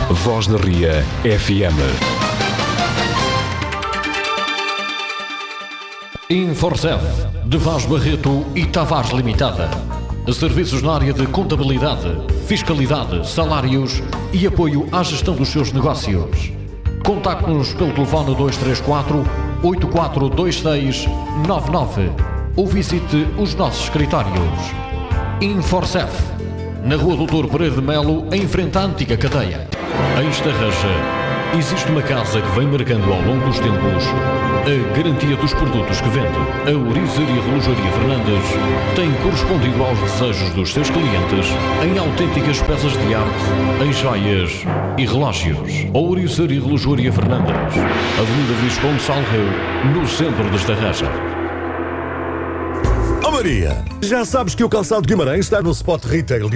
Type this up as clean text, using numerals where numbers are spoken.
Voz da Ria FM. Inforcef, de Vaz Barreto e Tavares Limitada. Serviços na área de contabilidade, fiscalidade, salários e apoio à gestão dos seus negócios. Contacte-nos pelo telefone 234 842699 ou visite os nossos escritórios. Inforcef, na Rua Doutor Pereira de Melo, em frente à antiga cadeia. Em Estarreja, existe uma casa que vem marcando ao longo dos tempos a garantia dos produtos que vende. A Ouriçaria Relojaria Fernandes tem correspondido aos desejos dos seus clientes em autênticas peças de arte, em joias e relógios. A Ouriçaria Relojaria Fernandes, Avenida Visconde Salreu, no centro de Estarreja. Oh Maria, já sabes que o Calçado Guimarães está no Spot Retail